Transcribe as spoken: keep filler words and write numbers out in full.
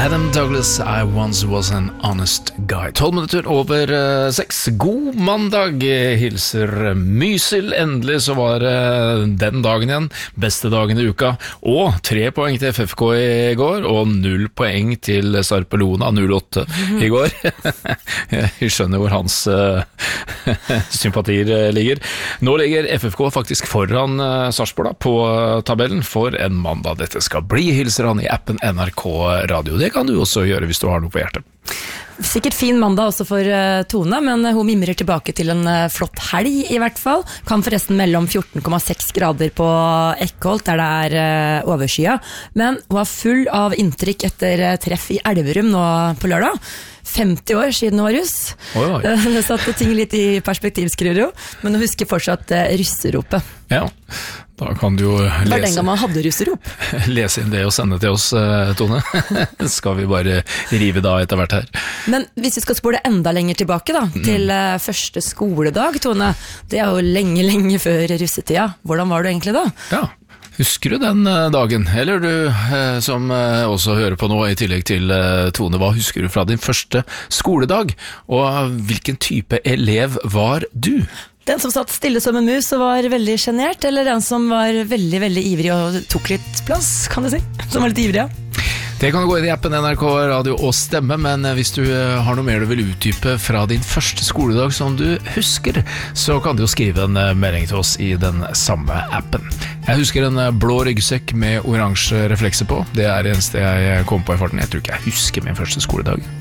Adam Douglas, I once was an honest guy. Tolv minutter over uh, seks. God mandag, hilser Mysil. Endelig så var det uh, den dagen igjen. Beste dagen i uka. Og tre poeng til F F K i går, og null poeng til Sarpelona, null åtte i går. Jeg skjønner hvor hans uh, sympatier uh, ligger. Nå ligger F F K faktisk foran uh, Sarpsborg på uh, tabellen for en mandag. Dette skal bli, hilser han i appen N R K Radio. Det kan du også gjøre hvis du har noe på hjertet. Sikkert fin mandag også for uh, Tone, men hun mimrer tilbake til en uh, flott helg i hvert fall. Kan forresten melde om fjorten komma seks grader på Eckholt, der det er uh, overskya. Men hun er full av inntrykk etter uh, treff i Elverum nå på lørdag. femti år siden hun var russ. Oi, oi. Uh, det satte ting litt i perspektiv, skriver hun. Men hun husker fortsatt uh, russeropet. Ja, da kan du jo lese. Det var den gang man hadde russerop. Lese inn det og sende til oss, Tone. Skal vi bare rive da etter hvert her. Men hvis vi skal spole enda lenger tilbake da, mm. til uh, første skoledag, Tone, det er jo lenge, lenge før russetida. Hvordan var du egentlig da? Ja, husker du den uh, dagen? Eller du uh, som uh, også hører på nå i tillegg til uh, Tone, hva husker du fra din første skoledag? Og uh, hvilken type elev var du? Den som satt stille som en mus og var veldig genert, eller den som var veldig, veldig ivrig og tok litt plass, kan du si? Som var litt ivrig, ja. Det kan gå inn i appen N R K Radio og stemme, men hvis du har noe mer du vil utdype fra din første skoledag som du husker, så kan du jo skrive en melding til oss i den samme appen. Jeg husker en blå ryggsekk med oransje reflekser på. Det er det eneste jeg kom på i farten. Jeg tror ikke jeg husker min første skoledag.